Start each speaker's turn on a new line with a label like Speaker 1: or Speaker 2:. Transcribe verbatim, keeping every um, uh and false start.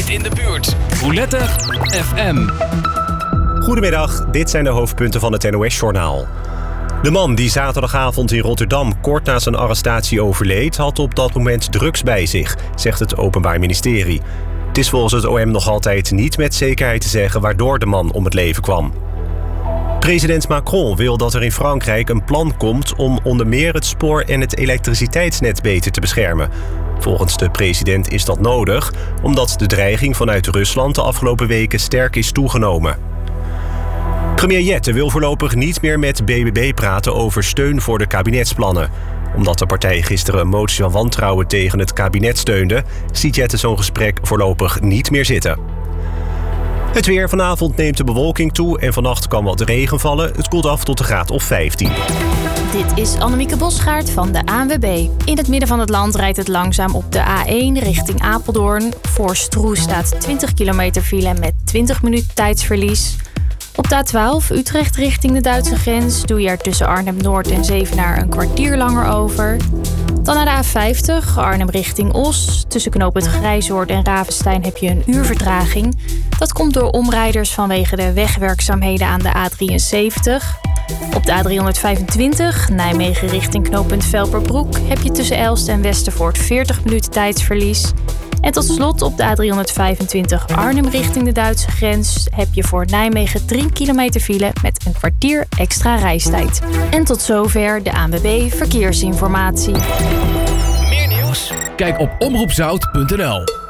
Speaker 1: altijd in de buurt. Roulette F M.
Speaker 2: Goedemiddag, dit zijn de hoofdpunten van het N O S-journaal. De man die zaterdagavond in Rotterdam kort na zijn arrestatie overleed, had op dat moment drugs bij zich, zegt het Openbaar Ministerie. Het is volgens het O M nog altijd niet met zekerheid te zeggen waardoor de man om het leven kwam. President Macron wil dat er in Frankrijk een plan komt om onder meer het spoor en het elektriciteitsnet beter te beschermen. Volgens de president is dat nodig, omdat de dreiging vanuit Rusland de afgelopen weken sterk is toegenomen. Premier Jette wil voorlopig niet meer met B B B praten over steun voor de kabinetsplannen. Omdat de partij gisteren een motie van wantrouwen tegen het kabinet steunde, ziet Jette zo'n gesprek voorlopig niet meer zitten. Het weer. Vanavond neemt de bewolking toe en vannacht kan wat regen vallen. Het koelt af tot een graad of vijftien.
Speaker 3: Dit is Annemieke Bosgaard van de A N W B. In het midden van het land rijdt het langzaam op de A één richting Apeldoorn. Voor Stroe staat twintig kilometer file met twintig minuten tijdsverlies. Op de A twaalf Utrecht richting de Duitse grens doe je er tussen Arnhem-Noord en Zevenaar een kwartier langer over. Dan naar de A vijftig, Arnhem richting Os. Tussen knooppunt Grijzoord en Ravenstein heb je een uur vertraging. Dat komt door omrijders vanwege de wegwerkzaamheden aan de A drieënzeventig. Op de A driehonderdvijfentwintig, Nijmegen richting knooppunt Velperbroek, heb je tussen Elst en Westervoort veertig minuten tijdsverlies. En tot slot op de A driehonderdvijfentwintig Arnhem richting de Duitse grens heb je voor Nijmegen drie kilometer file met een kwartier extra reistijd. En tot zover de A N W B Verkeersinformatie.
Speaker 1: Meer nieuws? Kijk op omroep zout punt n l.